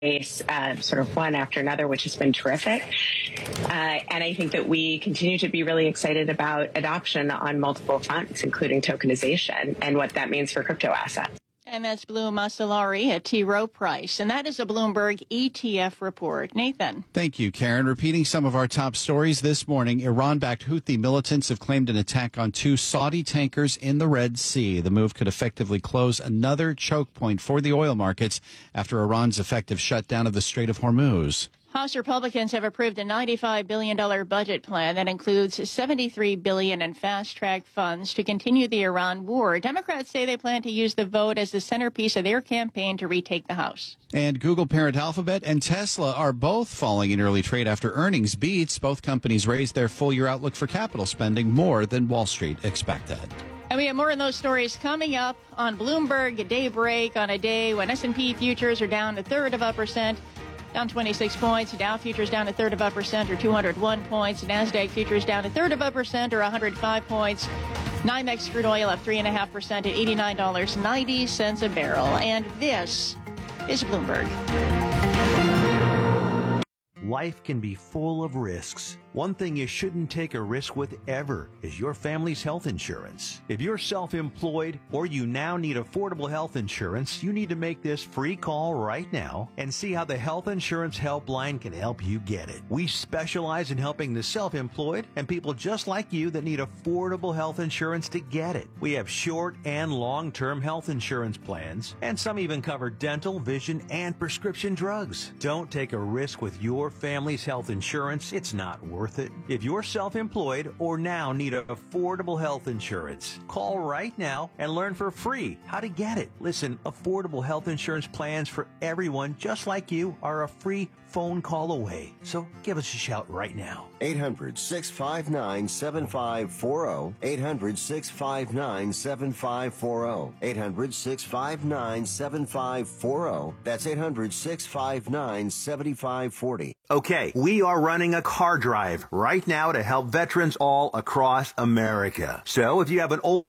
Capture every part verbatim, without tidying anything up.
Uh, sort of one after another, which has been terrific. Uh, and I think that we continue to be really excited about adoption on multiple fronts, including tokenization and what that means for crypto assets. And that's Blue Masalari at T. Rowe Price. And that is a Bloomberg E T F report. Nathan. Thank you, Karen. Repeating some of our top stories this morning, Iran-backed Houthi militants have claimed an attack on two Saudi tankers in the Red Sea. The move could effectively close another choke point for the oil markets after Iran's effective shutdown of the Strait of Hormuz. House Republicans have approved a ninety-five billion dollars budget plan that includes seventy-three billion dollars in fast-track funds to continue the Iran war. Democrats say they plan to use the vote as the centerpiece of their campaign to retake the House. And Google parent Alphabet and Tesla are both falling in early trade after earnings beats. Both companies raised their full-year outlook for capital spending more than Wall Street expected. And we have more on those stories coming up on Bloomberg Daybreak on a day when S and P futures are down a third of a percent. Down twenty-six points. Dow futures down a third of a percent or two hundred one points. NASDAQ futures down a third of a percent or one hundred five points. NYMEX crude oil up three point five percent at eighty-nine dollars and ninety cents a barrel. And this is Bloomberg. Life can be full of risks. One thing you shouldn't take a risk with ever is your family's health insurance. If you're self-employed or you now need affordable health insurance, you need to make this free call right now and see how the Health Insurance Helpline can help you get it. We specialize in helping the self-employed and people just like you that need affordable health insurance to get it. We have short and long-term health insurance plans, and some even cover dental, vision, and prescription drugs. Don't take a risk with your family's health insurance. It's not worth it. If you're self-employed or now need affordable health insurance, call right now and learn for free how to get it. Listen, affordable health insurance plans for everyone just like you are a free phone call away. So give us a shout right now. eight hundred, six five nine, seven five four zero. eight hundred, six five nine, seven five four zero. eight hundred, six five nine, seven five four zero. That's eight hundred, six five nine, seven five four zero. Okay, we are running a car drive right now to help veterans all across America. So if you have an old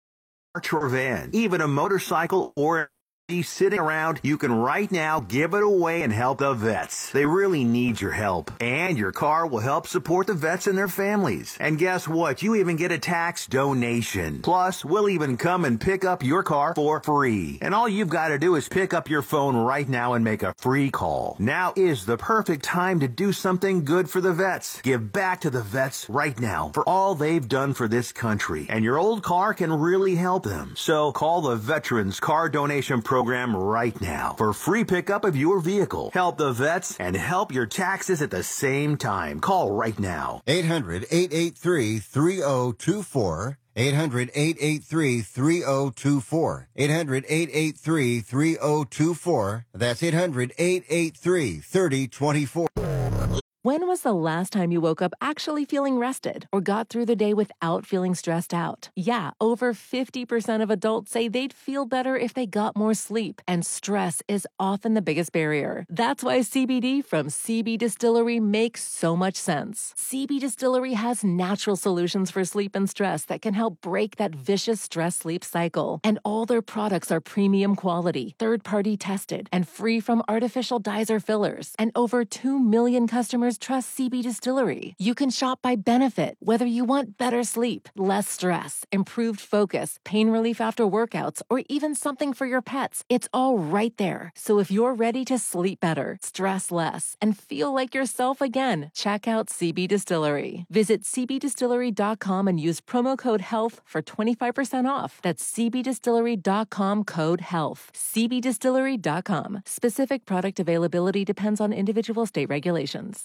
car or van, even a motorcycle or sitting around, you can right now give it away and help the vets. They really need your help. And your car will help support the vets and their families. And guess what? You even get a tax donation. Plus, we'll even come and pick up your car for free. And all you've got to do is pick up your phone right now and make a free call. Now is the perfect time to do something good for the vets. Give back to the vets right now for all they've done for this country. And your old car can really help them. So call the Veterans Car Donation Program program right now for free pickup of your vehicle. Help the vets and help your taxes at the same time. Call right now. eight hundred, eight eight three, three zero two four. eight hundred, eight eight three, three zero two four. eight hundred, eight eight three, three zero two four. That's eight hundred, eight eight three, three zero two four. When was the last time you woke up actually feeling rested or got through the day without feeling stressed out? Yeah, over fifty percent of adults say they'd feel better if they got more sleep, and stress is often the biggest barrier. That's why C B D from C B Distillery makes so much sense. C B Distillery has natural solutions for sleep and stress that can help break that vicious stress-sleep cycle. And all their products are premium quality, third-party tested, and free from artificial dyes or fillers. And over two million customers trust C B Distillery. You can shop by benefit, whether you want better sleep, less stress, improved focus, pain relief after workouts, or even something for your pets. It's all right there. So if you're ready to sleep better, stress less, and feel like yourself again, check out C B Distillery. Visit c b distillery dot com and use promo code HEALTH for twenty-five percent off. That's c b distillery dot com code HEALTH. c b distillery dot com. Specific product availability depends on individual state regulations.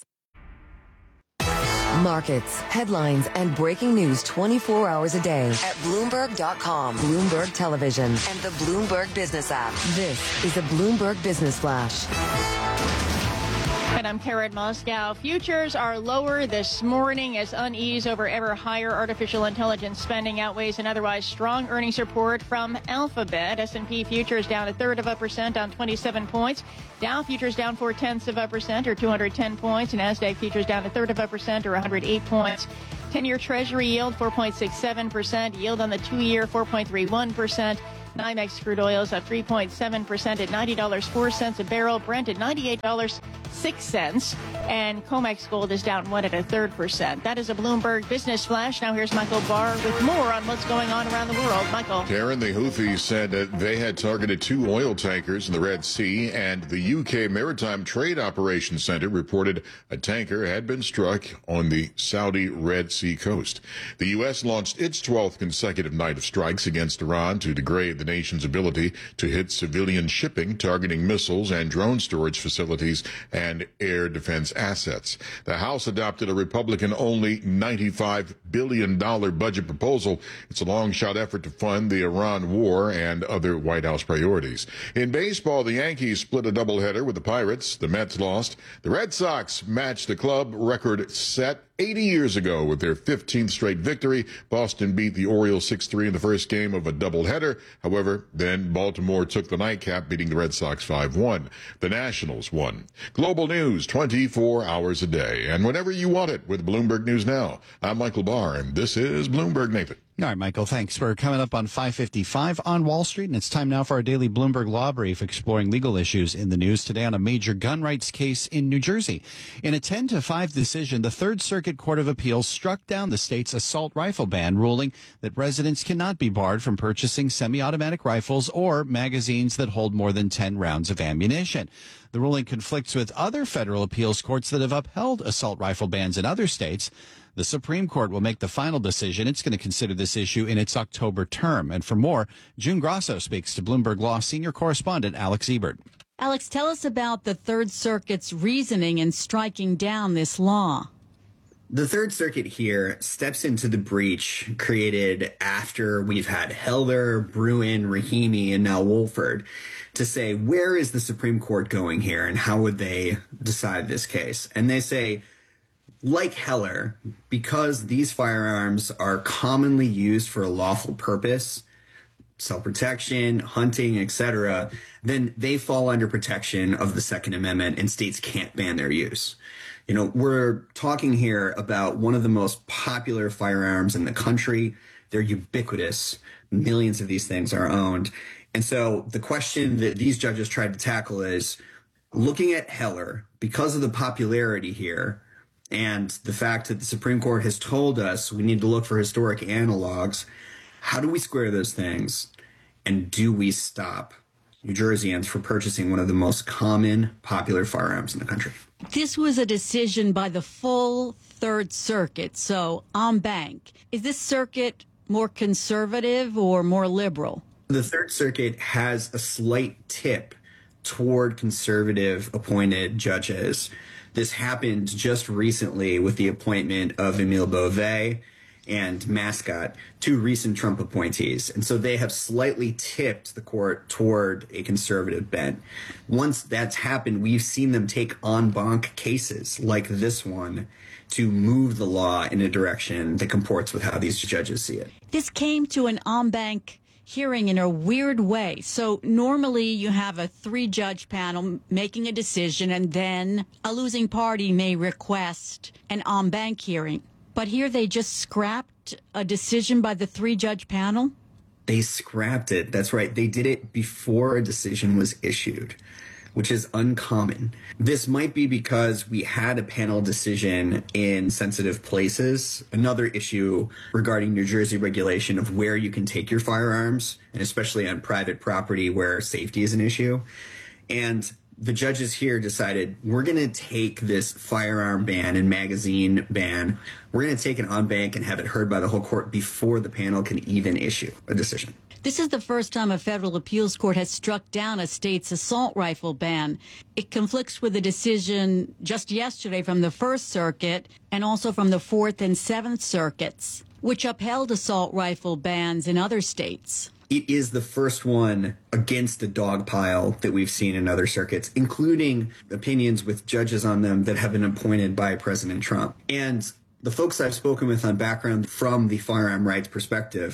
Markets, headlines, and breaking news twenty-four hours a day at Bloomberg dot com, Bloomberg Television, and the Bloomberg Business app. This is a Bloomberg Business Flash. And I'm Karen Moscow. Futures are lower this morning as unease over ever higher artificial intelligence spending outweighs an otherwise strong earnings report from Alphabet. S and P futures down a third of a percent on twenty-seven points. Dow futures down four tenths of a percent or two hundred ten points. And NASDAQ futures down a third of a percent or one hundred eight points. ten-year Treasury yield four point six seven percent. Yield on the two-year four point three one percent. NYMEX crude oil is up three point seven percent at ninety dollars and four cents a barrel. Brent at ninety-eight dollars and six cents. And COMEX gold is down one and a third percent. That is a Bloomberg Business Flash. Now here's Michael Barr with more on what's going on around the world. Michael. Karen, the Houthis said that they had targeted two oil tankers in the Red Sea, and the U K Maritime Trade Operations Center reported a tanker had been struck on the Saudi Red Sea coast. The U S launched its twelfth consecutive night of strikes against Iran to degrade the nation's ability to hit civilian shipping, targeting missiles and drone storage facilities and air defense assets. The House adopted a Republican-only ninety-five billion dollars budget proposal. It's a long-shot effort to fund the Iran war and other White House priorities. In baseball, the Yankees split a doubleheader with the Pirates. The Mets lost. The Red Sox matched the club record set eighty years ago with their fifteenth straight victory. Boston beat the Orioles six three in the first game of a doubleheader. However, then Baltimore took the nightcap, beating the Red Sox five one. The Nationals won. Global news twenty-four hours a day, and whenever you want it with Bloomberg News Now. I'm Michael Barr, and this is Bloomberg Nathan. All right, Michael, thanks. We're coming up on five fifty-five on Wall Street, and it's time now for our daily Bloomberg Law Brief, exploring legal issues in the news today on a major gun rights case in New Jersey. In a ten to five decision, the Third Circuit Court of Appeals struck down the state's assault rifle ban, ruling that residents cannot be barred from purchasing semi-automatic rifles or magazines that hold more than ten rounds of ammunition. The ruling conflicts with other federal appeals courts that have upheld assault rifle bans in other states. The Supreme Court will make the final decision. It's going to consider this issue in its October term. And for more, June Grosso speaks to Bloomberg Law senior correspondent Alex Ebert. Alex, tell us about the Third Circuit's reasoning in striking down this law. The Third Circuit here steps into the breach created after we've had Heller, Bruen, Rahimi, and now Wolford to say, where is the Supreme Court going here and how would they decide this case? And they say, like Heller, because these firearms are commonly used for a lawful purpose, self-protection, hunting, et cetera, then they fall under protection of the Second Amendment and states can't ban their use. You know, we're talking here about one of the most popular firearms in the country. They're ubiquitous. Millions of these things are owned. And so the question that these judges tried to tackle is, looking at Heller, because of the popularity here and the fact that the Supreme Court has told us we need to look for historic analogs, how do we square those things? And do we stop New Jerseyans from purchasing one of the most common, popular firearms in the country? This was a decision by the full Third Circuit, so en banc. Is this circuit more conservative or more liberal? The Third Circuit has a slight tip toward conservative appointed judges. This happened just recently with the appointment of Emile Beauvais and Mascot, two recent Trump appointees. And so they have slightly tipped the court toward a conservative bent. Once that's happened, we've seen them take en banc cases like this one to move the law in a direction that comports with how these judges see it. This came to an en banc hearing in a weird way. So normally you have a three-judge panel making a decision, and then a losing party may request an en banc hearing. But here they just scrapped a decision by the three-judge panel? They scrapped it. That's right. They did it before a decision was issued, which is uncommon. This might be because we had a panel decision in sensitive places, another issue regarding New Jersey regulation of where you can take your firearms, and especially on private property where safety is an issue. And the judges here decided, we're going to take this firearm ban and magazine ban, we're going to take it en banc and have it heard by the whole court before the panel can even issue a decision. This is the first time a federal appeals court has struck down a state's assault rifle ban. It conflicts with a decision just yesterday from the First Circuit and also from the Fourth and Seventh Circuits, which upheld assault rifle bans in other states. It is the first one against the dog pile that we've seen in other circuits, including opinions with judges on them that have been appointed by President Trump. And the folks I've spoken with on background from the firearm rights perspective,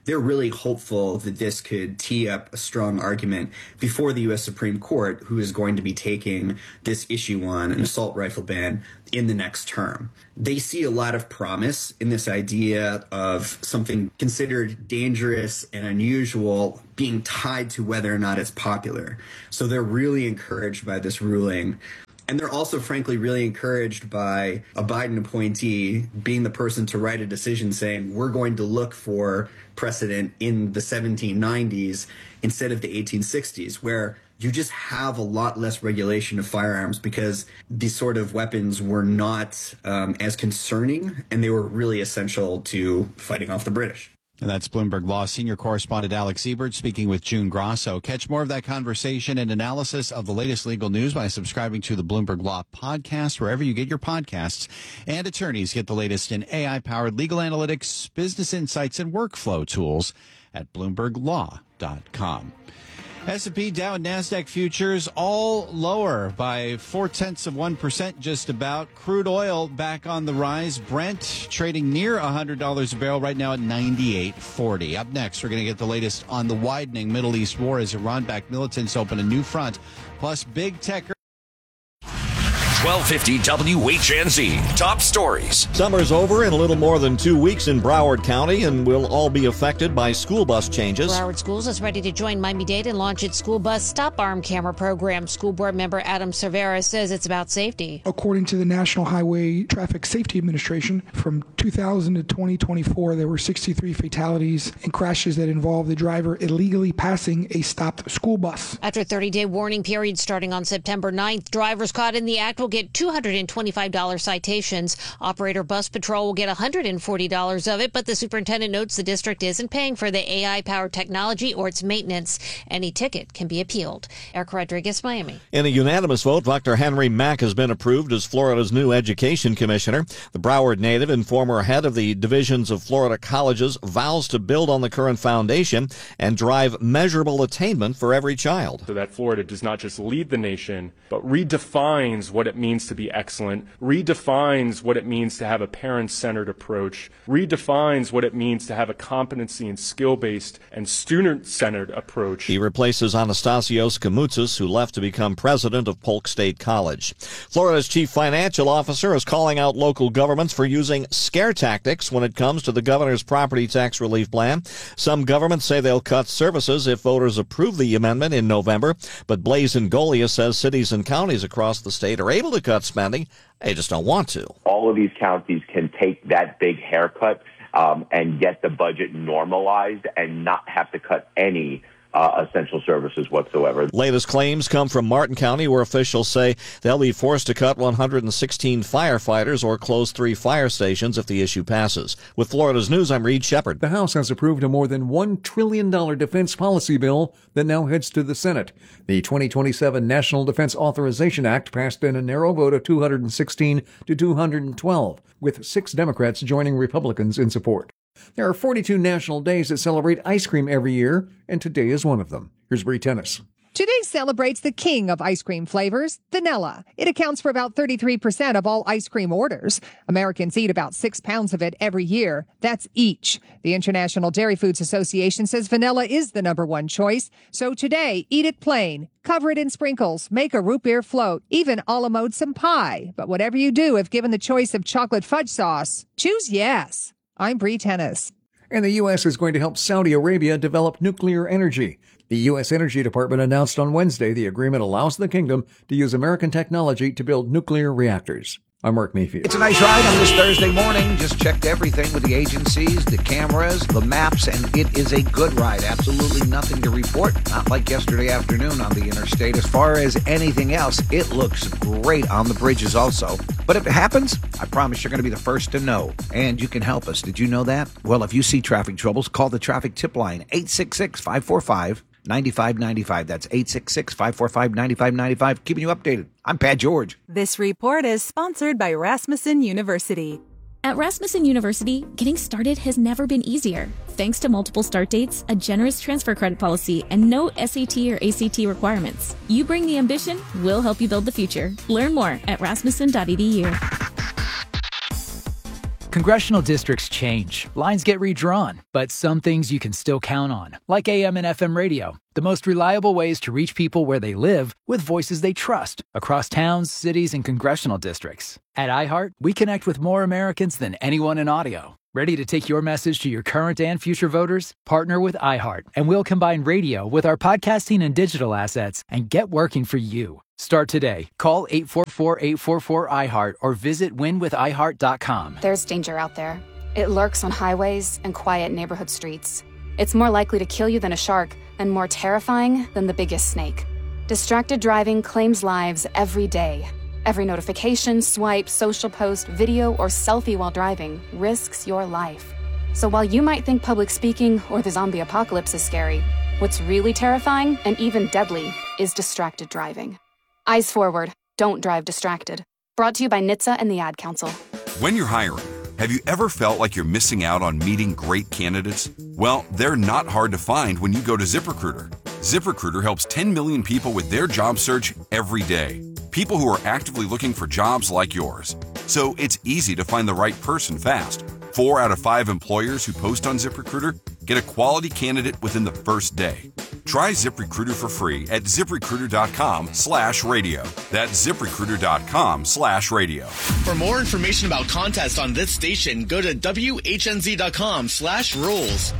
they're really hopeful that this could tee up a strong argument before the U S Supreme Court, who is going to be taking this issue on an assault rifle ban in the next term. They see a lot of promise in this idea of something considered dangerous and unusual being tied to whether or not it's popular. So they're really encouraged by this ruling. And they're also, frankly, really encouraged by a Biden appointee being the person to write a decision saying, we're going to look for precedent in the seventeen nineties instead of the eighteen sixties, where you just have a lot less regulation of firearms because these sort of weapons were not um, as concerning, and they were really essential to fighting off the British. And that's Bloomberg Law senior correspondent Alex Ebert speaking with June Grosso. Catch more of that conversation and analysis of the latest legal news by subscribing to the Bloomberg Law podcast, wherever you get your podcasts. And attorneys get the latest in A I-powered legal analytics, business insights, and workflow tools at bloomberg law dot com. S and P, Dow, and NASDAQ futures all lower by four-tenths of one percent just about. Crude oil back on the rise. Brent trading near one hundred dollars a barrel right now at ninety-eight forty. Up next, we're going to get the latest on the widening Middle East war as Iran-backed militants open a new front, plus big tech. twelve fifty W H N Z. Top stories. Summer's over in a little more than two weeks in Broward County, and we'll all be affected by school bus changes. Broward Schools is ready to join Miami-Dade and launch its school bus stop arm camera program. School board member Adam Cervera says it's about safety. According to the National Highway Traffic Safety Administration, from two thousand to twenty twenty-four, there were sixty-three fatalities and crashes that involved the driver illegally passing a stopped school bus. After a thirty-day warning period starting on September ninth, drivers caught in the act will get two hundred twenty-five dollars citations. Operator Bus Patrol will get one hundred forty dollars of it, but the superintendent notes the district isn't paying for the A I-powered technology or its maintenance. Any ticket can be appealed. Eric Rodriguez, Miami. In a unanimous vote, Doctor Henry Mack has been approved as Florida's new education commissioner. The Broward native and former head of the divisions of Florida colleges vows to build on the current foundation and drive measurable attainment for every child. So that Florida does not just lead the nation, but redefines what it means to be excellent, redefines what it means to have a parent-centered approach, redefines what it means to have a competency and skill-based and student-centered approach. He replaces Anastasios Kamoutsas, who left to become president of Polk State College. Florida's chief financial officer is calling out local governments for using scare tactics when it comes to the governor's property tax relief plan. Some governments say they'll cut services if voters approve the amendment in November, but Blaise Ngolia says cities and counties across the state are able to cut spending. They just don't want to. All of these counties can take that big haircut um, and get the budget normalized and not have to cut any Uh, essential services whatsoever. Latest claims come from Martin County, where officials say they'll be forced to cut one hundred sixteen firefighters or close three fire stations if the issue passes. With Florida's News, I'm Reed Shepard. The House has approved a more than one trillion dollars defense policy bill that now heads to the Senate. The twenty twenty-seven National Defense Authorization Act passed in a narrow vote of two hundred sixteen to two hundred twelve, with six Democrats joining Republicans in support. There are forty-two national days that celebrate ice cream every year, and today is one of them. Here's Bree Tennis. Today celebrates the king of ice cream flavors, vanilla. It accounts for about thirty-three percent of all ice cream orders. Americans eat about six pounds of it every year. That's each. The International Dairy Foods Association says vanilla is the number one choice. So today, eat it plain. Cover it in sprinkles. Make a root beer float. Even a la mode some pie. But whatever you do, if given the choice of chocolate fudge sauce, choose yes. I'm Bree Tennis. And the U S is going to help Saudi Arabia develop nuclear energy. The U S Energy Department announced on Wednesday the agreement allows the kingdom to use American technology to build nuclear reactors. I'm Mark Mayfield. It's a nice ride on this Thursday morning. Just checked everything with the agencies, the cameras, the maps, and it is a good ride. Absolutely nothing to report. Not like yesterday afternoon on the interstate. As far as anything else, it looks great on the bridges also. But if it happens, I promise you're going to be the first to know. And you can help us. Did you know that? Well, if you see traffic troubles, call the traffic tip line, eight six six, five four five, nine five nine five. That's eight six six, five four five, nine five nine five. Keeping you updated. I'm Pat George. This report is sponsored by Rasmussen University. At Rasmussen University, getting started has never been easier. Thanks to multiple start dates, a generous transfer credit policy, and no S A T or A C T requirements. You bring the ambition, we'll help you build the future. Learn more at rasmussen dot e d u. Congressional districts change, lines get redrawn, but some things you can still count on, like A M and F M radio, the most reliable ways to reach people where they live with voices they trust across towns, cities, and congressional districts. At iHeart, we connect with more Americans than anyone in audio. Ready to take your message to your current and future voters? Partner with iHeart, and we'll combine radio with our podcasting and digital assets and get working for you. Start today. Call eight four four, eight four four, I heart or visit win with i heart dot com. There's danger out there. It lurks on highways and quiet neighborhood streets. It's more likely to kill you than a shark and more terrifying than the biggest snake. Distracted driving claims lives every day. Every notification, swipe, social post, video, or selfie while driving risks your life. So while you might think public speaking or the zombie apocalypse is scary, what's really terrifying and even deadly is distracted driving. Eyes forward. Don't drive distracted. Brought to you by N H T S A and the Ad Council. When you're hiring, have you ever felt like you're missing out on meeting great candidates? Well, they're not hard to find when you go to ZipRecruiter. ZipRecruiter helps ten million people with their job search every day. People who are actively looking for jobs like yours. So it's easy to find the right person fast. Four out of five employers who post on ZipRecruiter get a quality candidate within the first day. Try ZipRecruiter for free at ZipRecruiter.com slash radio. That's ZipRecruiter.com slash radio. For more information about contests on this station, go to W H N Z dot com slash rules.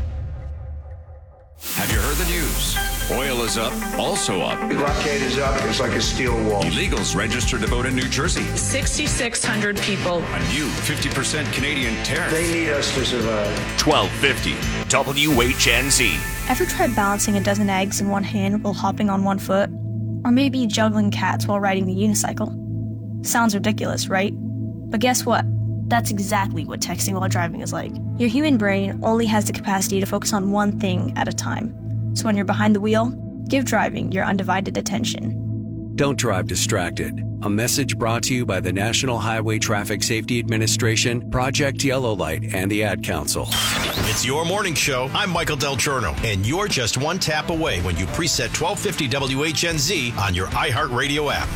Have you heard the news? Oil is up, also up. The blockade is up. It's like a steel wall. Illegals registered to vote in New Jersey. sixty-six hundred people. A new fifty percent Canadian tariff. They need us to survive. twelve fifty W H N Z. Ever tried balancing a dozen eggs in one hand while hopping on one foot? Or maybe juggling cats while riding the unicycle? Sounds ridiculous, right? But guess what? That's exactly what texting while driving is like. Your human brain only has the capacity to focus on one thing at a time. So when you're behind the wheel, give driving your undivided attention. Don't drive distracted. A message brought to you by the National Highway Traffic Safety Administration, Project Yellow Light, and the Ad Council. It's your morning show. I'm Michael Del Giorno, and you're just one tap away when you preset twelve fifty W H N Z on your iHeartRadio app.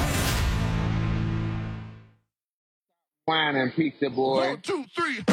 Wine and pizza, boy. One, two, three.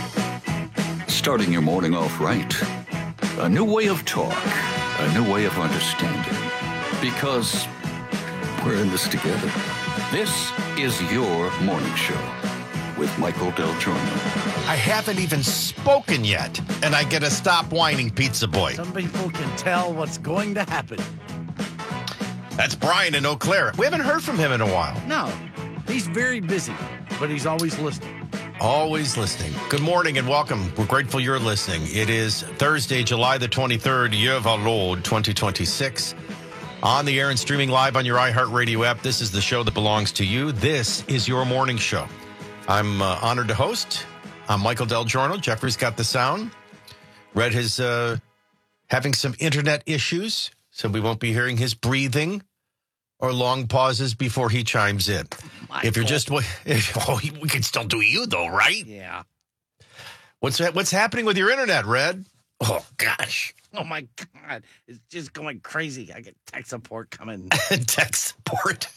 Starting your morning off right. A new way of talk. A new way of understanding. Because we're in this together. This is your morning show with Michael Del Giorno. I haven't even spoken yet, and I get a stop whining pizza boy. Some people can tell what's going to happen. That's Brian in Eau Claire. We haven't heard from him in a while. No, he's very busy, but he's always listening. Always listening. Good morning and welcome. We're grateful you're listening. It is Thursday, July the twenty-third, year of our Lord, twenty twenty-six. On the air and streaming live on your iHeartRadio app, this is the show that belongs to you. This is your morning show. I'm uh, honored to host. I'm Michael Del Giorno. Jeffrey's got the sound. Red is uh, having some internet issues, so we won't be hearing his breathing or long pauses before he chimes in. Michael. If you're just, if, oh, we can still do you though, right? Yeah. What's what's happening with your internet, Red? Oh gosh. Oh my God. It's just going crazy. I get tech support coming. Tech support.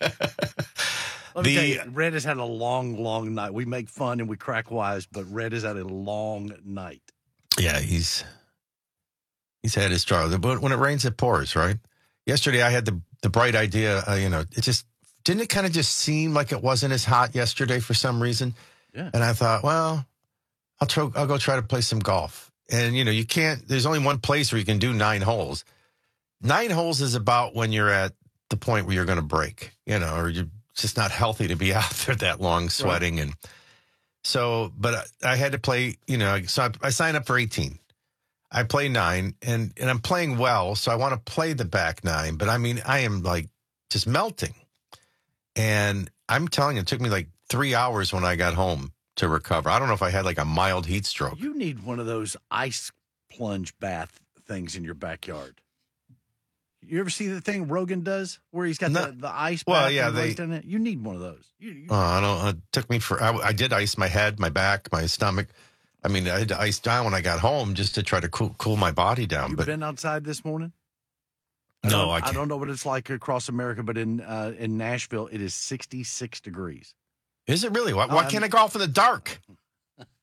Let me the, tell you, Red has had a long, long night. We make fun and we crack wise, but Red has had a long night. Yeah, he's he's had his trouble. But when it rains, it pours, right? Yesterday, I had the the bright idea. Uh, you know, it just didn't it kind of just seem like it wasn't as hot yesterday for some reason. Yeah. And I thought, well, I'll try, I'll go try to play some golf. And you know, you can't. There's only one place where you can do nine holes. Nine holes is about when you're at the point where you're going to break. You know, or you're just not healthy to be out there that long sweating. Right. And so, but I had to play. You know, so I, I signed up for eighteen. I play nine, and, and I'm playing well, so I want to play the back nine. But, I mean, I am, like, just melting. And I'm telling you, it took me, like, three hours when I got home to recover. I don't know if I had, like, a mild heat stroke. You need one of those ice plunge bath things in your backyard. You ever see the thing Rogan does where he's got no, the, the ice well, bath yeah, they, in it? You need one of those. You, you, uh, I don't. It took me for. I, I did ice my head, my back, my stomach. I mean, I had to ice down when I got home just to try to cool, cool my body down. You but been outside this morning? No, I, I, can't. I don't know what it's like across America, but in uh, in Nashville, it is sixty-six degrees. Is it really? Why, why um, can't I go off in the dark?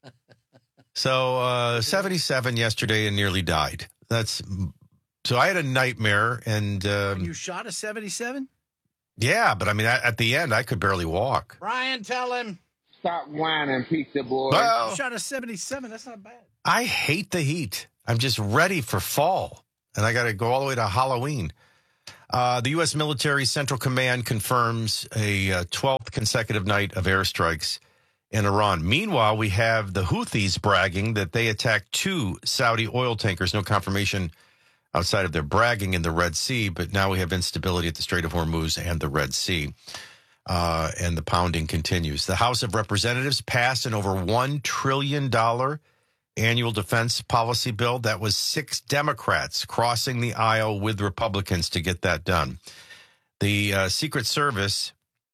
So uh, seventy-seven yesterday and nearly died. That's so I had a nightmare and um, You shot a seventy-seven? Yeah, but I mean at, at the end I could barely walk. Brian, tell him. Stop whining, pizza boy. Well, You shot a seventy-seven. That's not bad. I hate the heat. I'm just ready for fall, and I got to go all the way to Halloween. Uh, the U S Military Central Command confirms a uh, twelfth consecutive night of airstrikes in Iran. Meanwhile, we have the Houthis bragging that they attacked two Saudi oil tankers. No confirmation outside of their bragging in the Red Sea, but now we have instability at the Strait of Hormuz and the Red Sea. Uh, and the pounding continues. The House of Representatives passed an over one trillion dollars annual defense policy bill. That was six Democrats crossing the aisle with Republicans to get that done. The uh, Secret Service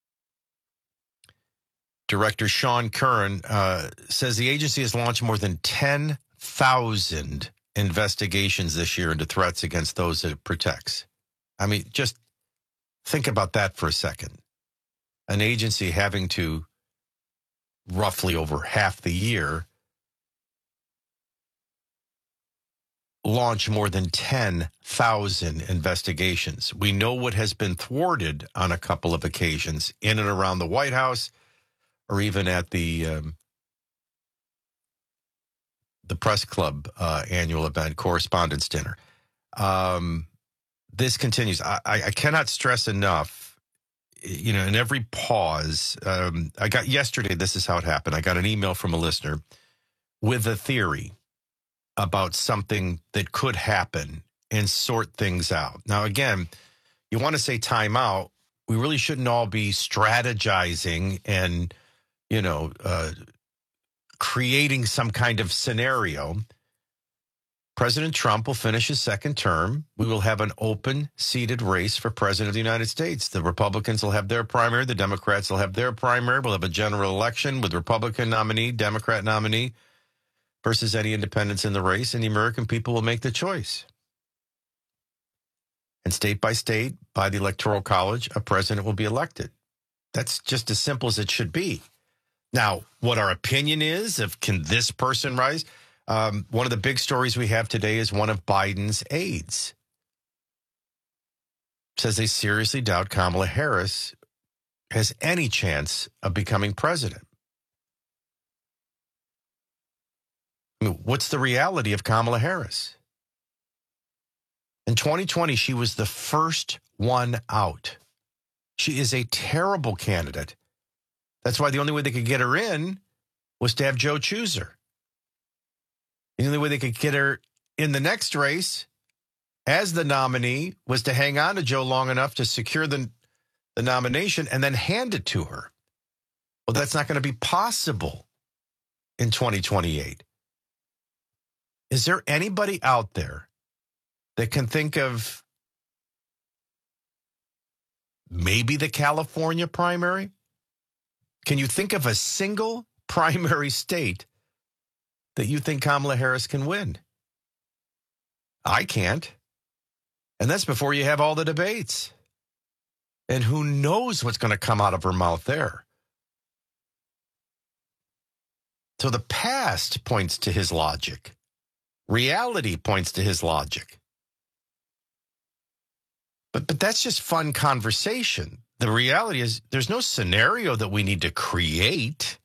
Director Sean Curran uh, says the agency has launched more than ten thousand investigations this year into threats against those that it protects. I mean, just think about that for a second. An agency having to, roughly over half the year, launch more than ten thousand investigations. We know what has been thwarted on a couple of occasions in and around the White House or even at the um, the press club uh, annual event, Correspondents' Dinner. Um, this continues. I, I cannot stress enough, you know, in every pause. Um, I got yesterday, this is how it happened. I got an email from a listener with a theory about something that could happen and sort things out. Now, again, you want to say time out. We really shouldn't all be strategizing and, you know, uh, creating some kind of scenario. President Trump will finish his second term. We will have an open, seated race for president of the United States. The Republicans will have their primary. The Democrats will have their primary. We'll have a general election with Republican nominee, Democrat nominee versus any independents in the race, and the American people will make the choice. And state by state, by the Electoral College, a president will be elected. That's just as simple as it should be. Now, what our opinion is of can this person rise? Um, one of the big stories we have today is one of Biden's aides. Says they seriously doubt Kamala Harris has any chance of becoming president. I mean, what's the reality of Kamala Harris? In twenty twenty, she was the first one out. She is a terrible candidate. That's why the only way they could get her in was to have Joe choose her. The only way they could get her in the next race as the nominee was to hang on to Joe long enough to secure the, the nomination and then hand it to her. Well, that's not going to be possible in twenty twenty-eight. Is there anybody out there that can think of maybe the California primary? Can you think of a single primary state that you think Kamala Harris can win? I can't. And that's before you have all the debates. And who knows what's going to come out of her mouth there. So the past points to his logic. Reality points to his logic. But but that's just fun conversation. The reality is there's no scenario that we need to create.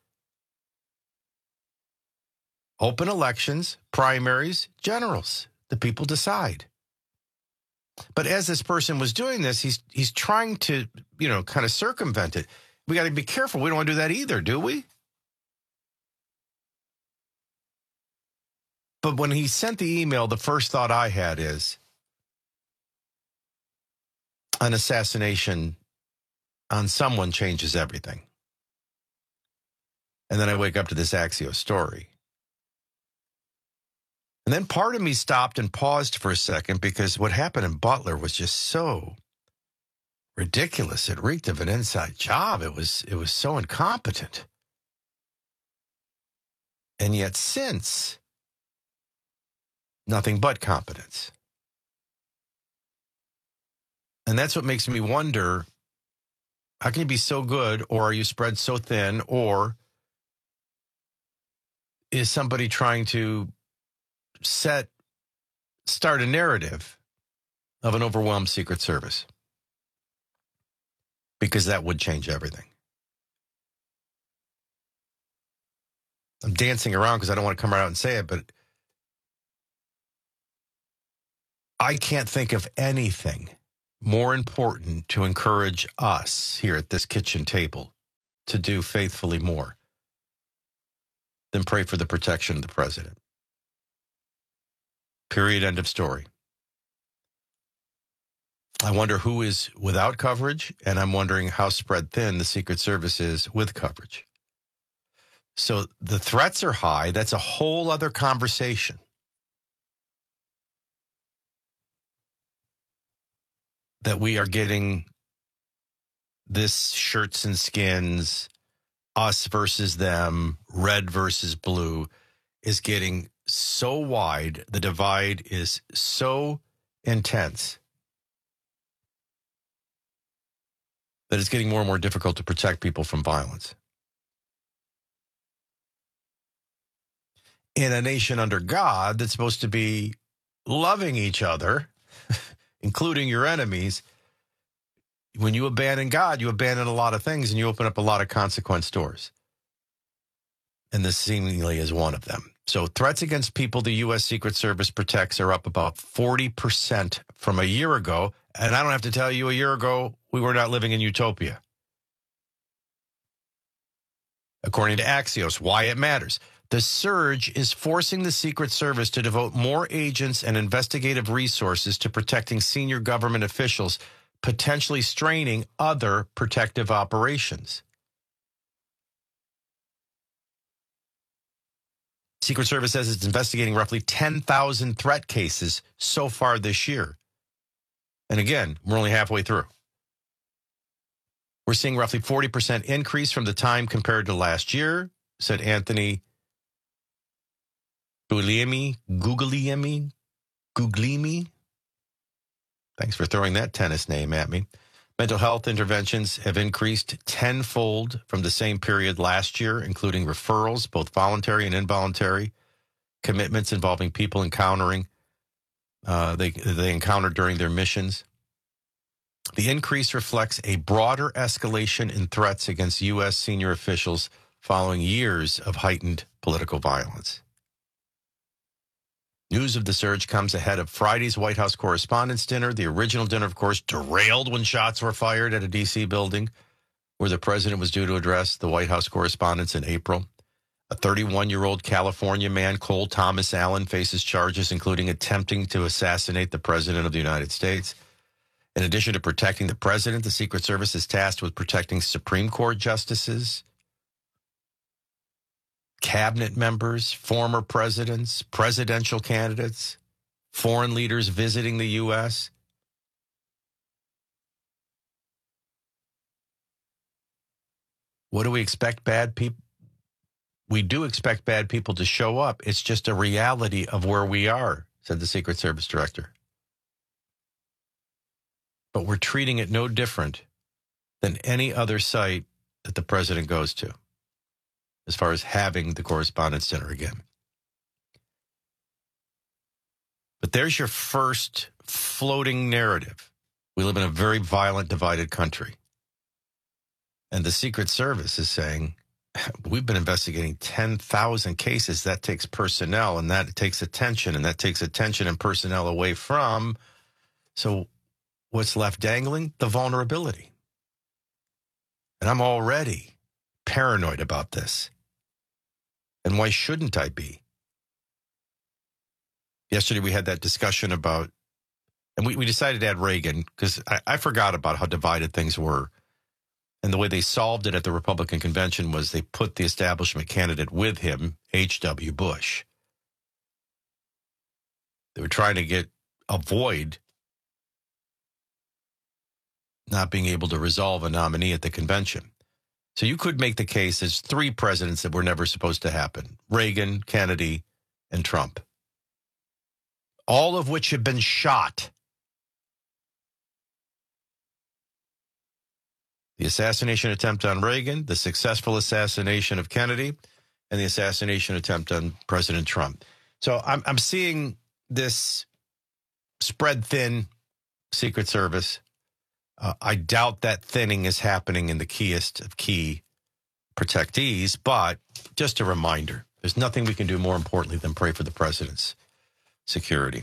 Open elections, primaries, generals. The people decide. But as this person was doing this, he's he's trying to, you know, kind of circumvent it. We got to be careful. We don't want to do that either, do we? But when he sent the email, the first thought I had is an assassination on someone changes everything. And then I wake up to this Axios story. And then part of me stopped and paused for a second because what happened in Butler was just so ridiculous. It reeked of an inside job. It was, it was so incompetent. And yet since, nothing but competence. And that's what makes me wonder, how can you be so good, or are you spread so thin, or is somebody trying to set, start a narrative of an overwhelmed Secret Service. Because that would change everything. I'm dancing around because I don't want to come right out and say it, but I can't think of anything more important to encourage us here at this kitchen table to do faithfully more than pray for the protection of the president. Period. End of story. I wonder who is without coverage, and I'm wondering how spread thin the Secret Service is with coverage. So the threats are high. That's a whole other conversation. That we are getting this shirts and skins, us versus them, red versus blue, is getting so wide. The divide is so intense that it's getting more and more difficult to protect people from violence. In a nation under God that's supposed to be loving each other, including your enemies, when you abandon God, you abandon a lot of things and you open up a lot of consequence doors. And this seemingly is one of them. So threats against people the U S Secret Service protects are up about forty percent from a year ago. And I don't have to tell you, a year ago, we were not living in utopia. According to Axios, why it matters. The surge is forcing the Secret Service to devote more agents and investigative resources to protecting senior government officials, potentially straining other protective operations. Secret Service says it's investigating roughly ten thousand threat cases so far this year. And again, we're only halfway through. We're seeing roughly forty percent increase from the time compared to last year, said Anthony Guglielmi, Guglielmi, Guglielmi. Thanks for throwing that tennis name at me. Mental health interventions have increased tenfold from the same period last year, including referrals, both voluntary and involuntary, commitments involving people encountering uh, they they encountered during their missions. The increase reflects a broader escalation in threats against U S senior officials following years of heightened political violence. News of the surge comes ahead of Friday's White House Correspondents' Dinner. The original dinner, of course, derailed when shots were fired at a D C building where the president was due to address the White House correspondents in April. A thirty-one-year-old California man, Cole Thomas Allen, faces charges including attempting to assassinate the president of the United States. In addition to protecting the president, the Secret Service is tasked with protecting Supreme Court justices, cabinet members, former presidents, presidential candidates, foreign leaders visiting the U S. What do we expect bad people? We do expect bad people to show up. It's just a reality of where we are, said the Secret Service director. But we're treating it no different than any other site that the president goes to, as far as having the Correspondents' Dinner again. But there's your first floating narrative. We live in a very violent, divided country. And the Secret Service is saying, we've been investigating ten thousand cases. That takes personnel, and that takes attention, and that takes attention and personnel away from. So what's left dangling? The vulnerability. And I'm already paranoid about this. And why shouldn't I be? Yesterday we had that discussion about, and we, we decided to add Reagan because I, I forgot about how divided things were. And the way they solved it at the Republican convention was they put the establishment candidate with him, H W Bush. They were trying to get, avoid not being able to resolve a nominee at the convention. So you could make the case as three presidents that were never supposed to happen: Reagan, Kennedy, and Trump. All of which have been shot. The assassination attempt on Reagan, the successful assassination of Kennedy, and the assassination attempt on President Trump. So I'm, I'm seeing this spread thin Secret Service. Uh, I doubt that thinning is happening in the keyest of key protectees, but just a reminder, there's nothing we can do more importantly than pray for the president's security.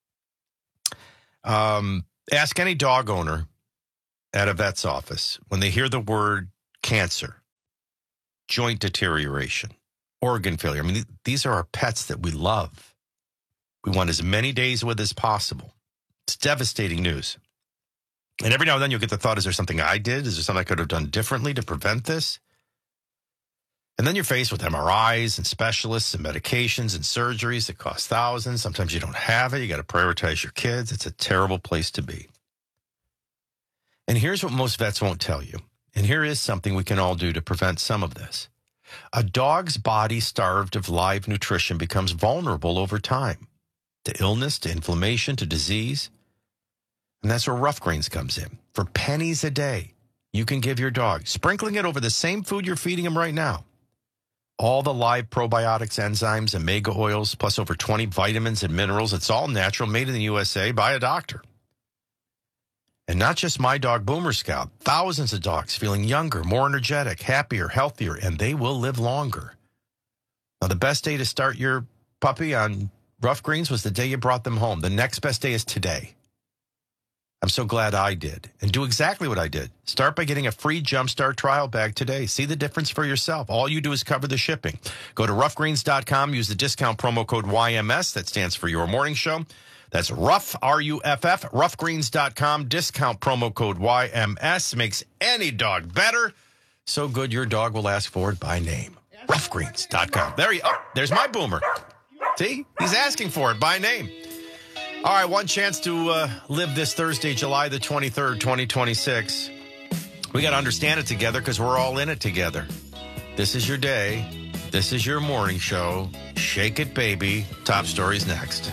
Um, ask any dog owner at a vet's office when they hear the word cancer, joint deterioration, organ failure. I mean, th- these are our pets that we love. We want as many days with as possible. It's devastating news. And every now and then you'll get the thought, is there something I did? Is there something I could have done differently to prevent this? And then you're faced with M R Is and specialists and medications and surgeries that cost thousands. Sometimes you don't have it. You got to prioritize your kids. It's a terrible place to be. And here's what most vets won't tell you. And here is something we can all do to prevent some of this. A dog's body starved of live nutrition becomes vulnerable over time to illness, to inflammation, to disease. And that's where Rough Greens comes in. For pennies a day, you can give your dog, sprinkling it over the same food you're feeding him right now, all the live probiotics, enzymes, omega oils, plus over twenty vitamins and minerals. It's all natural, made in the U S A by a doctor. And not just my dog, Boomer Scout. Thousands of dogs feeling younger, more energetic, happier, healthier, and they will live longer. Now, the best day to start your puppy on Rough Greens was the day you brought them home. The next best day is today. I'm so glad I did. And do exactly what I did. Start by getting a free Jumpstart trial bag today. See the difference for yourself. All you do is cover the shipping. Go to rough greens dot com. Use the discount promo code Y M S. That stands for Your Morning Show. That's Rough, R U F F, rough greens dot com. Discount promo code Y M S. Makes any dog better. So good your dog will ask for it by name. rough greens dot com. There you oh, there's my Boomer. See? He's asking for it by name. All right, one chance to uh, live this Thursday, July the twenty-third, twenty twenty-six. We got to understand it together because we're all in it together. This is your day. This is your morning show. Shake it, baby. Top stories next.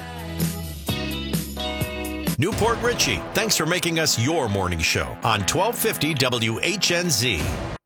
Newport Richie, thanks for making us your morning show on twelve fifty W H N Z.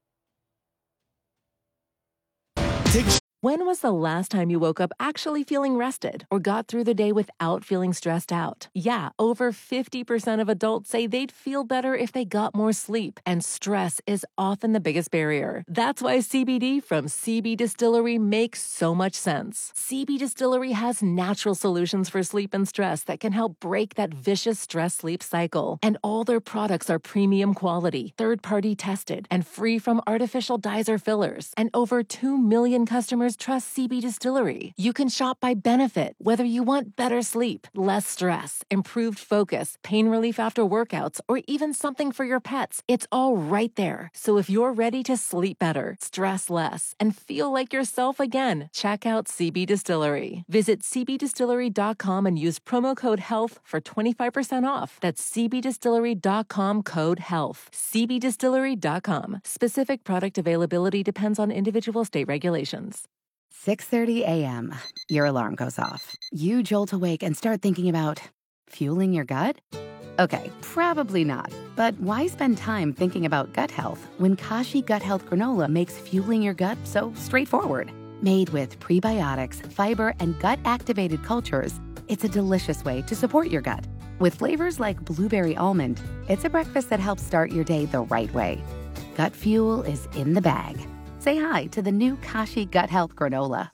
When was the last time you woke up actually feeling rested or got through the day without feeling stressed out? Yeah, over fifty percent of adults say they'd feel better if they got more sleep, and stress is often the biggest barrier. That's why C B D from C B Distillery makes so much sense. C B Distillery has natural solutions for sleep and stress that can help break that vicious stress-sleep cycle. And all their products are premium quality, third-party tested, and free from artificial dyes or fillers. And over two million customers trust C B Distillery. You can shop by benefit, whether you want better sleep, less stress, improved focus, pain relief after workouts, or even something for your pets. It's all right there. So if you're ready to sleep better, stress less, and feel like yourself again, check out C B Distillery. Visit c b distillery dot com and use promo code HEALTH for twenty-five percent off. That's c b distillery dot com code HEALTH. c b distillery dot com. Specific product availability depends on individual state regulations. six thirty a.m. Your alarm goes off. You jolt awake and start thinking about fueling your gut? Okay, probably not. But why spend time thinking about gut health when Kashi Gut Health Granola makes fueling your gut so straightforward? Made with prebiotics, fiber, and gut-activated cultures, it's a delicious way to support your gut. With flavors like blueberry almond, it's a breakfast that helps start your day the right way. Gut fuel is in the bag. Say hi to the new Kashi Gut Health Granola.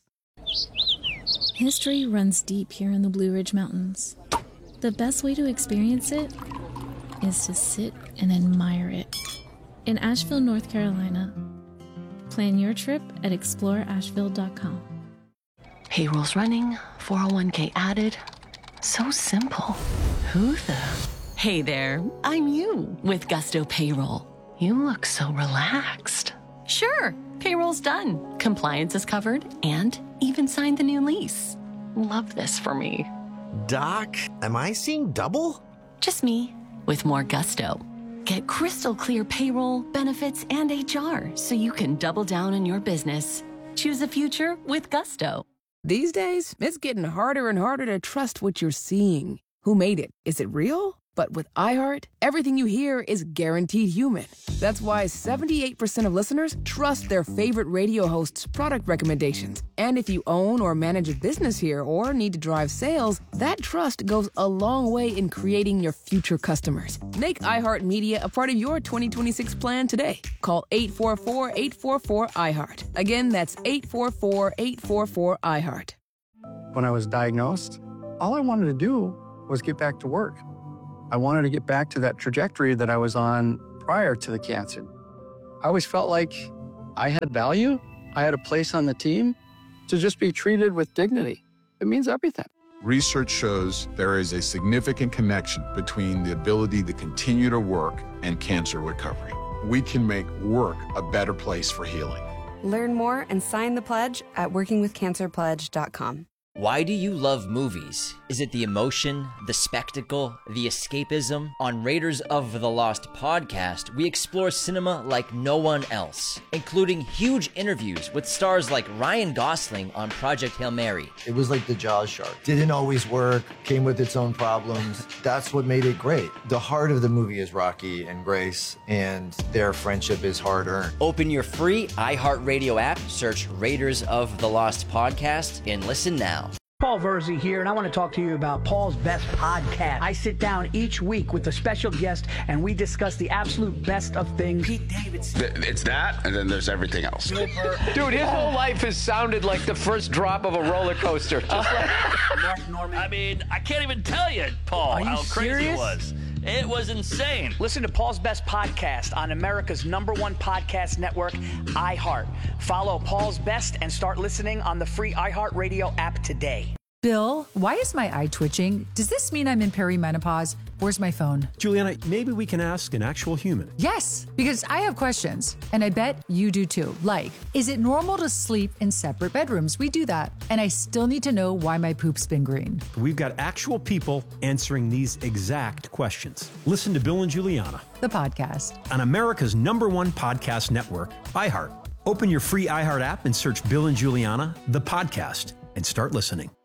History runs deep here in the Blue Ridge Mountains. The best way to experience it is to sit and admire it. In Asheville, North Carolina. Plan your trip at explore asheville dot com. Payroll's running, four oh one k added. So simple. Who the? Hey there, I'm you with Gusto Payroll. You look so relaxed. Sure, payroll's done. Compliance is covered and even signed the new lease. Love this for me. Doc, am I seeing double? Just me with more gusto. Get crystal clear payroll, benefits, and H R so you can double down on your business. Choose a future with Gusto. These days, it's getting harder and harder to trust what you're seeing. Who made it? Is it real? But with iHeart, everything you hear is guaranteed human. That's why seventy-eight percent of listeners trust their favorite radio host's product recommendations. And if you own or manage a business here or need to drive sales, that trust goes a long way in creating your future customers. Make iHeartMedia a part of your twenty twenty-six plan today. Call eight four four, eight four four, iHeart. Again, that's eight four four, eight four four, iHeart. When I was diagnosed, all I wanted to do was get back to work. I wanted to get back to that trajectory that I was on prior to the cancer. I always felt like I had value. I had a place on the team. To just be treated with dignity, it means everything. Research shows there is a significant connection between the ability to continue to work and cancer recovery. We can make work a better place for healing. Learn more and sign the pledge at working with cancer pledge dot com. Why do you love movies? Is it the emotion, the spectacle, the escapism? On Raiders of the Lost podcast, we explore cinema like no one else, including huge interviews with stars like Ryan Gosling on Project Hail Mary. It was like the Jaws shark. Didn't always work, came with its own problems. That's what made it great. The heart of the movie is Rocky and Grace, and their friendship is hard-earned. Open your free iHeartRadio app, search Raiders of the Lost podcast, and listen now. Paul Verzi here, and I want to talk to you about Paul's Best Podcast. I sit down each week with a special guest, and we discuss the absolute best of things. Pete Davidson. It's that, and then there's everything else. Dude, his whole life has sounded like the first drop of a roller coaster. Just like Mark Norman. I mean, I can't even tell you, Paul, you how crazy serious? it was. It was insane. Listen to Paul's Best Podcast on America's number one podcast network, iHeart. Follow Paul's Best and start listening on the free iHeartRadio app today. Bill, why is my eye twitching? Does this mean I'm in perimenopause? Where's my phone? Juliana, maybe we can ask an actual human. Yes, because I have questions, and I bet you do too. Like, is it normal to sleep in separate bedrooms? We do that. And I still need to know why my poop's been green. We've got actual people answering these exact questions. Listen to Bill and Juliana, the podcast, on America's number one podcast network, iHeart. Open your free iHeart app and search Bill and Juliana, the podcast, and start listening.